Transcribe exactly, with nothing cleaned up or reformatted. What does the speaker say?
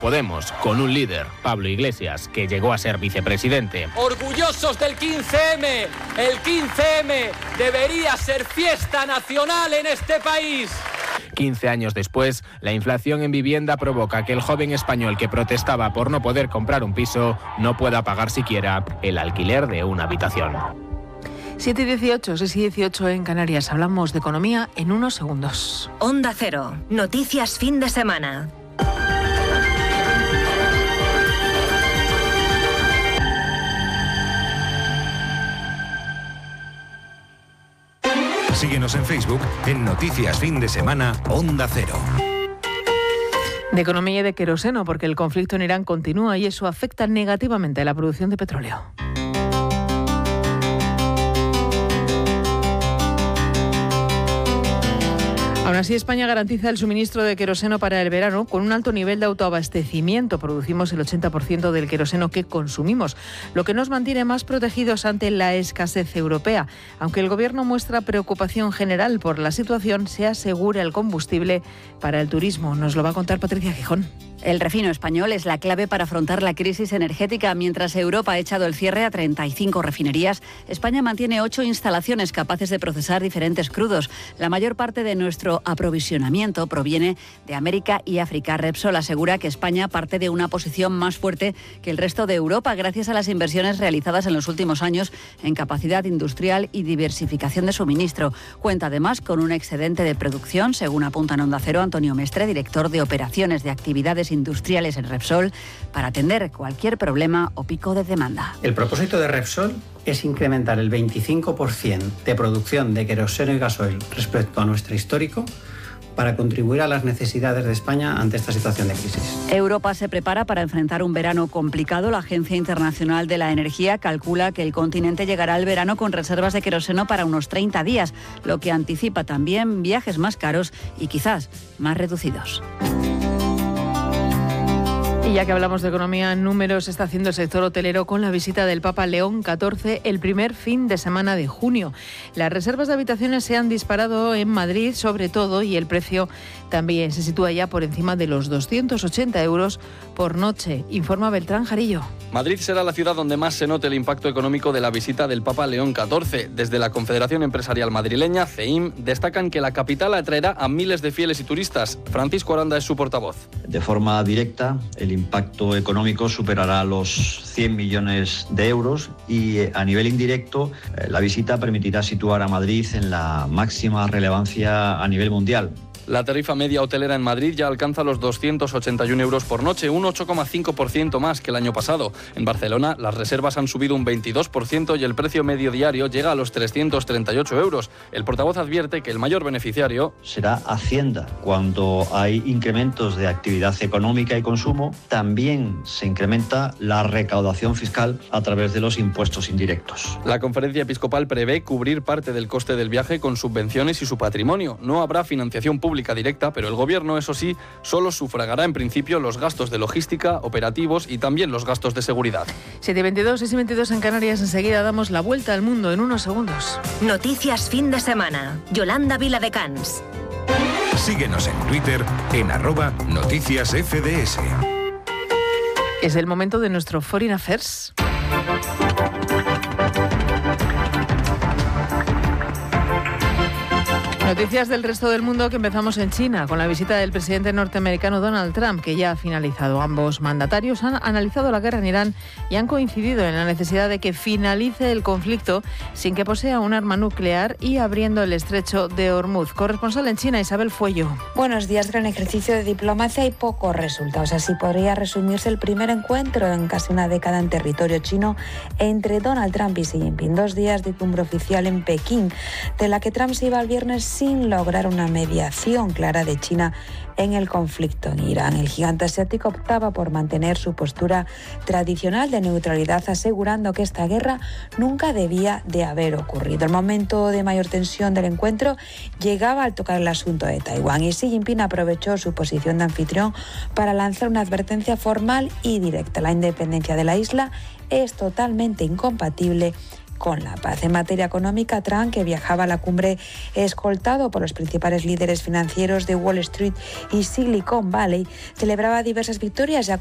Podemos, con un líder, Pablo Iglesias, que llegó a ser vicepresidente. Orgullosos del quince eme, el quince eme debería ser fiesta nacional en este país. quince años después, la inflación en vivienda provoca que el joven español que protestaba por no poder comprar un piso no pueda pagar siquiera el alquiler de una habitación. siete y dieciocho, seis y dieciocho en Canarias. Hablamos de economía en unos segundos. Onda Cero. Noticias fin de semana. Síguenos en Facebook en Noticias Fin de Semana Onda Cero. De economía y de queroseno, porque el conflicto en Irán continúa y eso afecta negativamente a la producción de petróleo. Aún así, España garantiza el suministro de queroseno para el verano con un alto nivel de autoabastecimiento. Producimos el ochenta por ciento del queroseno que consumimos, lo que nos mantiene más protegidos ante la escasez europea. Aunque el Gobierno muestra preocupación general por la situación, se asegura el combustible para el turismo. Nos lo va a contar Patricia Gijón. El refino español es la clave para afrontar la crisis energética. Mientras Europa ha echado el cierre a treinta y cinco refinerías, España mantiene ocho instalaciones capaces de procesar diferentes crudos. La mayor parte de nuestro aprovisionamiento proviene de América y África. Repsol asegura que España parte de una posición más fuerte que el resto de Europa gracias a las inversiones realizadas en los últimos años en capacidad industrial y diversificación de suministro. Cuenta además con un excedente de producción, según apunta en Onda Cero Antonio Mestre, director de operaciones de actividades industriales en Repsol, para atender cualquier problema o pico de demanda. El propósito de Repsol es incrementar el veinticinco por ciento de producción de queroseno y gasoil respecto a nuestro histórico para contribuir a las necesidades de España ante esta situación de crisis. Europa se prepara para enfrentar un verano complicado. La Agencia Internacional de la Energía calcula que el continente llegará al verano con reservas de queroseno para unos treinta días, lo que anticipa también viajes más caros y quizás más reducidos. Y ya que hablamos de economía, números está haciendo el sector hotelero con la visita del Papa León catorce el primer fin de semana de junio. Las reservas de habitaciones se han disparado en Madrid sobre todo y el precio también se sitúa ya por encima de los doscientos ochenta euros por noche, informa Beltrán Jarillo. Madrid será la ciudad donde más se note el impacto económico de la visita del Papa León catorce. Desde la Confederación Empresarial Madrileña, C E I M, destacan que la capital atraerá a miles de fieles y turistas. Francisco Aranda es su portavoz. De forma directa, el impacto económico superará los cien millones de euros y a nivel indirecto, la visita permitirá situar a Madrid en la máxima relevancia a nivel mundial. La tarifa media hotelera en Madrid ya alcanza los doscientos ochenta y un euros por noche, un ocho coma cinco por ciento más que el año pasado. En Barcelona, las reservas han subido un veintidós por ciento y el precio medio diario llega a los trescientos treinta y ocho euros. El portavoz advierte que el mayor beneficiario será Hacienda. Cuando hay incrementos de actividad económica y consumo, también se incrementa la recaudación fiscal a través de los impuestos indirectos. La Conferencia Episcopal prevé cubrir parte del coste del viaje con subvenciones y su patrimonio. No habrá financiación pública directa, pero el Gobierno, eso sí, solo sufragará en principio los gastos de logística, operativos y también los gastos de seguridad. siete y veintidós, seis y veintidós en Canarias. Enseguida damos la vuelta al mundo en unos segundos. Noticias fin de semana. Yolanda Viladecans. Síguenos en Twitter en arroba noticias F D S. Es el momento de nuestro Foreign Affairs. Noticias del resto del mundo, que empezamos en China con la visita del presidente norteamericano Donald Trump, que ya ha finalizado. Ambos mandatarios han analizado la guerra en Irán y han coincidido en la necesidad de que finalice el conflicto sin que posea un arma nuclear y abriendo el estrecho de Hormuz. Corresponsal en China, Isabel Fuello. Buenos días. Gran ejercicio de diplomacia y pocos resultados. Así podría resumirse el primer encuentro en casi una década en territorio chino entre Donald Trump y Xi Jinping. Dos días de cumbre oficial en Pekín, de la que Trump se iba el viernes sin lograr una mediación clara de China en el conflicto en Irán. El gigante asiático optaba por mantener su postura tradicional de neutralidad, asegurando que esta guerra nunca debía de haber ocurrido. El momento de mayor tensión del encuentro llegaba al tocar el asunto de Taiwán y Xi Jinping aprovechó su posición de anfitrión para lanzar una advertencia formal y directa. La independencia de la isla es totalmente incompatible con la paz. En materia económica, Trump, que viajaba a la cumbre escoltado por los principales líderes financieros de Wall Street y Silicon Valley, celebraba diversas victorias y